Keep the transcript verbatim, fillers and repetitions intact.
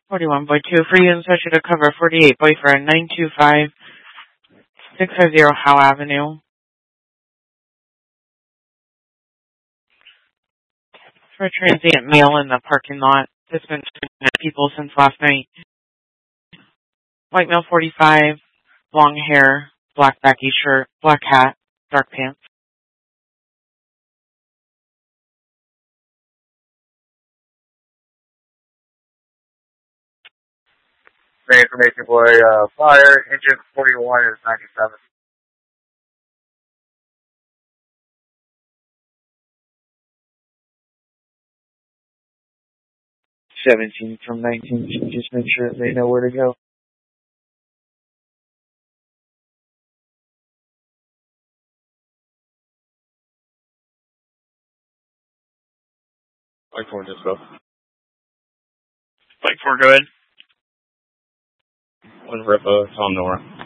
forty-one point two, free inspection to cover forty-eight boyfriend, nine two five, six five zero Howe Avenue. For a transient male in the parking lot. That's been people since last night. White male, forty-five, long hair, black baggy shirt, black hat, dark pants. The information for a uh, fire, engine forty-one is ninety-seven. seventeen from nineteen, just make sure they know where to go. Like four, just go. Like four, go ahead. One rip, uh, Tom Nora.